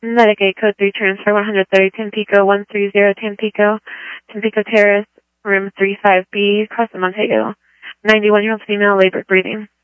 Medicaid code 3 transfer 130 Tampico 130 Tampico, Tampico Terrace, room 35B, Cross Montego. 91-year-old female, labor breathing.